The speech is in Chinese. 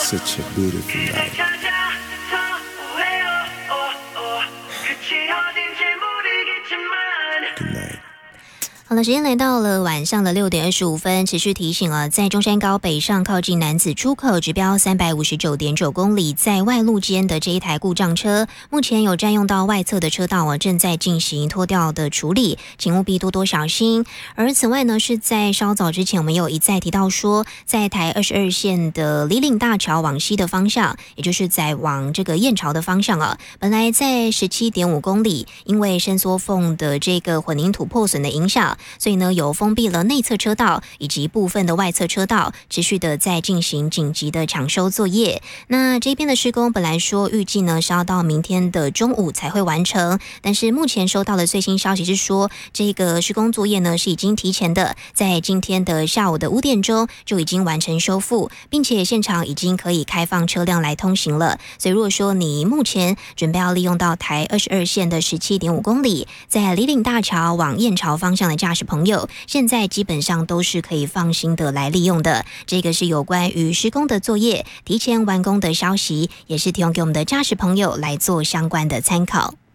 such a beautiful night. Good night. 好了，时间来到了晚上的6点25分，持续提醒在中山高北上靠近楠梓出口指标359.9公里，在外路间的这一台故障车，目前有占用到外侧的车道正在进行拖吊的处理，请务必多多小心。而此外呢，是在稍早之前，我们有一再提到说，在台22线的里岭大桥往西的方向，也就是在往这个燕巢的方向本来在17.5公里，因为伸缩缝的这个混凝土破损的影响，所以呢，有封闭了内侧车道以及部分的外侧车道，持续的在进行紧急的抢修作业。那这边的施工本来说预计呢是要到明天的中午才会完成，但是目前收到的最新消息是说，这个施工作业呢是已经提前的，在今天的下午的5点钟就已经完成修复，并且现场已经可以开放车辆来通行了。所以如果说你目前准备要利用到台22线的17.5公里，在里岭大桥往燕巢方向的驾驶朋友，现在基本上都是可以放心的来利用的。这个是有关于施工的作业提前完工的消息，也是提供给我们的驾驶朋友来做相关的参考。